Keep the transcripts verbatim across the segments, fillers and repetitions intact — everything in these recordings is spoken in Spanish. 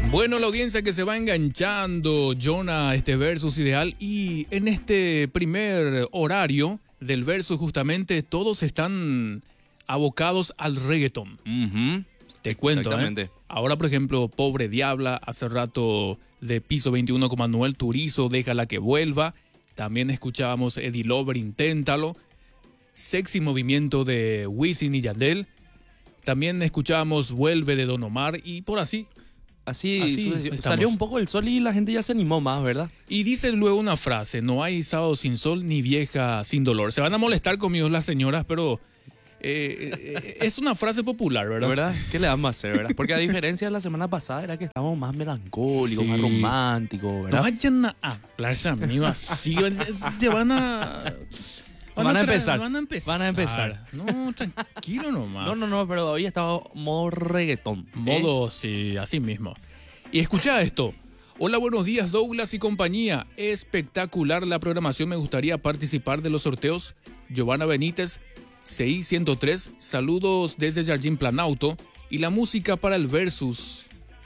Bueno, la audiencia que se va enganchando, Jonah, este versus ideal. Y en este primer horario del versus, justamente, todos están abocados al reggaetón. Uh-huh. Te cuento, Exactamente. ¿eh? Ahora, por ejemplo, Pobre Diabla, hace rato de Piso veintiuno con Manuel Turizo, Déjala que vuelva. También escuchábamos Eddie Lover, Inténtalo. Sexy Movimiento de Wisin y Yandel. También escuchábamos Vuelve de Don Omar y por así. Así, Así su- estamos. salió un poco el sol y la gente ya se animó más, ¿verdad? Y dice luego una frase: no hay sábado sin sol ni vieja sin dolor. Se van a molestar conmigo las señoras, pero eh, eh, es una frase popular, ¿verdad? ¿Verdad? ¿Qué le vamos a hacer, verdad? Porque a diferencia de la semana pasada era que estábamos más melancólicos, Sí. más románticos, No ¿verdad? vayan a hablarse, amigos, así. Se van a... Van a tra- empezar. Van a empezar. Van a empezar. No, tranquilo nomás. No, no, no, pero hoy estaba modo reggaetón. ¿eh? Modo, sí, así mismo. Y escucha esto. Hola, buenos días, Douglas y compañía. Espectacular la programación. Me gustaría participar de los sorteos. Giovanna Benítez, C I ciento tres. Saludos desde Jardín Planauto. Y la música para el versus.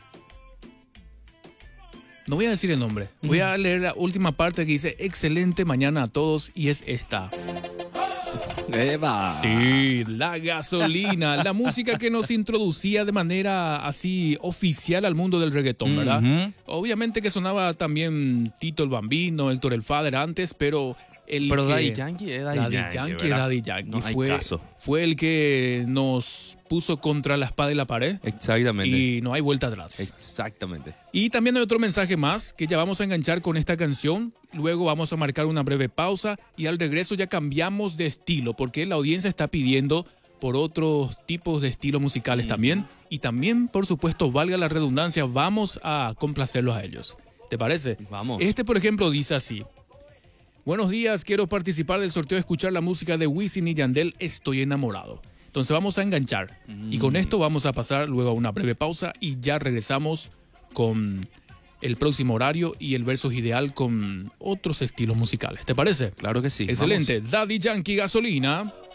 No voy a decir el nombre. Voy a leer la última parte que dice: excelente mañana a todos. Y es esta. Eva. Sí, La Gasolina, la música que nos introducía de manera así oficial al mundo del reggaetón, ¿verdad? Ujú. Obviamente que sonaba también Tito el Bambino, Héctor el Father antes, pero el Pero que... Daddy Yankee es Daddy, Daddy Yankee, Yankee, ¿verdad? Daddy Yankee No hay fue, caso. fue el que nos puso contra la espada y la pared Exactamente. y no hay vuelta atrás. Exactamente. Y también hay otro mensaje más que ya vamos a enganchar con esta canción. Luego vamos a marcar una breve pausa y al regreso ya cambiamos de estilo porque la audiencia está pidiendo por otros tipos de estilos musicales también. Y también, por supuesto, valga la redundancia, vamos a complacerlos a ellos. ¿Te parece? Vamos. Este, por ejemplo, dice así: buenos días, quiero participar del sorteo de escuchar la música de Wisin y Yandel, Estoy enamorado. Entonces vamos a enganchar. Y con esto vamos a pasar luego a una breve pausa y ya regresamos con el próximo horario y el versus ideal con otros estilos musicales. ¿Te parece? Claro que sí. Excelente. Daddy Yankee, Gasolina.